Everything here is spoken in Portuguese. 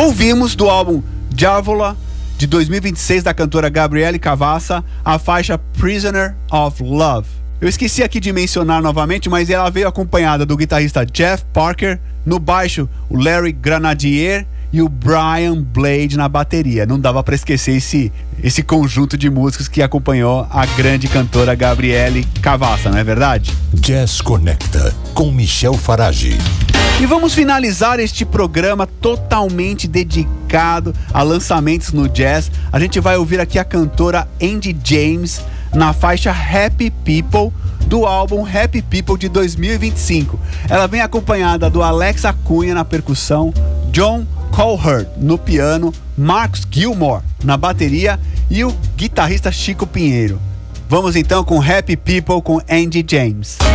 Ouvimos do álbum Diavola, de 2026, da cantora Gabriele Cavassa, a faixa Prisoner of Love. Eu esqueci aqui de mencionar novamente, mas ela veio acompanhada do guitarrista Jeff Parker, no baixo o Larry Granadier e o Brian Blade na bateria. Não dava para esquecer esse conjunto de músicos que acompanhou a grande cantora Gabriele Cavassa, não é verdade? Jazz Conecta, com Michel Farage. E vamos finalizar este programa totalmente dedicado a lançamentos no jazz. A gente vai ouvir aqui a cantora Andy James na faixa Happy People, do álbum Happy People de 2025. Ela vem acompanhada do Alex Acunha na percussão, John Colhert no piano, Marcus Gilmore na bateria e o guitarrista Chico Pinheiro. Vamos então com Happy People com Andy James.